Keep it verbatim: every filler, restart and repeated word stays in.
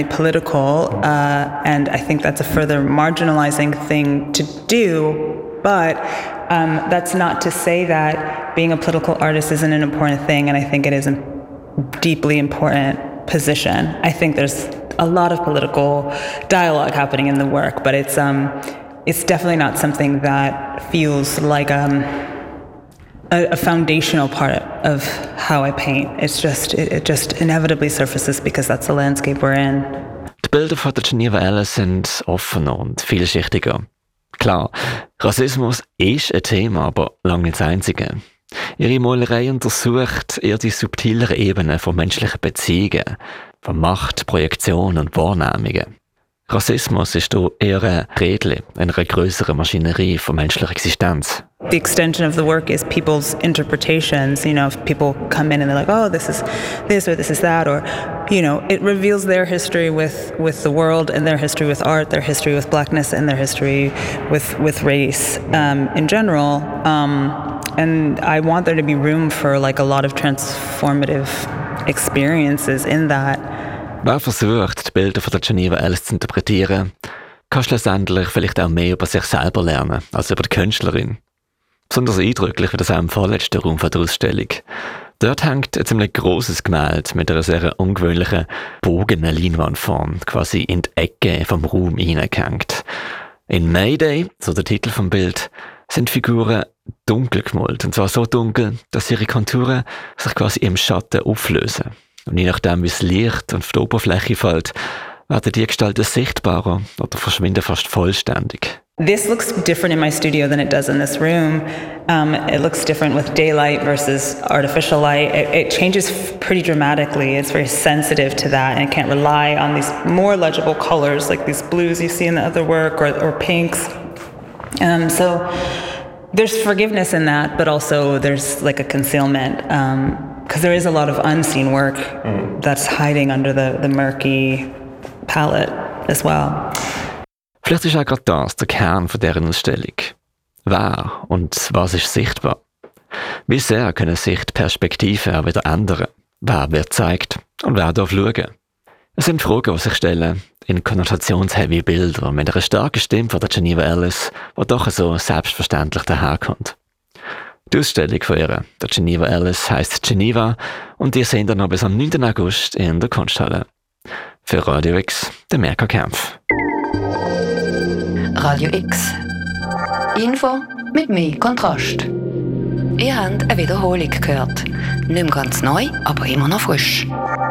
political, uh, and I think that's a further marginalizing thing to do, but um, that's not to say that being a political artist isn't an important thing, and I think it is a deeply important position. I think there's a lot of political dialogue happening in the work, but it's um, it's definitely not something that feels like um, a, a foundational part of how I paint. It's just it, it just inevitably surfaces because that's the landscape we're in. Die Bilder von der Geneva Ellis sind offener und vielschichtiger. Klar, Rassismus ist ein Thema, aber lange nicht das einzige. Ihre Malerei untersucht eher die subtileren Ebenen von menschlichen Beziehungen, von Macht, Projektion und Wahrnehmungen. Rassismus ist hier eher ein Rädchen in einer grösseren Maschinerie von menschlicher Existenz. The extension of the work is people's interpretations. You know, if people come in and they're like, oh, this is this or this is that, or, you know, it reveals their history with, with the world and their history with art, their history with blackness and their history with, with race um, in general. Um, and I want there to be room for like a lot of transformative experiences in that. Wer versucht, die Bilder von der Geneva Ellis zu interpretieren, kann schlussendlich vielleicht auch mehr über sich selber lernen, als über die Künstlerin. Besonders eindrücklich wird das auch im vorletzten Raum von der Ausstellung. Dort hängt ein ziemlich grosses Gemälde mit einer sehr ungewöhnlichen bogenen Leinwandform, quasi in die Ecke vom Raum hineingehängt. In Mayday, so der Titel vom Bild, sind Figuren dunkel gemalt. Und zwar so dunkel, dass ihre Konturen sich quasi im Schatten auflösen. Und je nachdem, wie das Licht auf die Oberfläche fällt, werden die Gestalten sichtbarer oder verschwinden fast vollständig. This looks different in my studio than it does in this room. Um, it looks different with daylight versus artificial light. It, it changes pretty dramatically. It's very sensitive to that, and it can't rely on these more legible colors like these blues you see in the other work, or, or pinks. Um, so there's forgiveness in that, but also there's like a concealment. Um, Because there is a lot of unseen work mm. that's hiding under the, the murky palette as well. Vielleicht ist auch gerade das der Kern von deren Ausstellung. Wer und was ist sichtbar? Wie sehr können sich die Perspektiven auch wieder ändern? Wer wird gezeigt und wer darf schauen? Es sind Fragen, die sich stellen in konnotationsheavy Bilder mit einer starken Stimme von der Geneva Ellis, die doch so selbstverständlich daherkommt. Die Ausstellung von ihr, der Geneva Ellis, heisst Geneva und die sehen dann noch bis am neunten August in der Kunsthalle. Für Radio X, der Mirka Kempf. Radio X. Info mit mehr Kontrast. Ihr habt eine Wiederholung gehört. Nicht mehr ganz neu, aber immer noch frisch.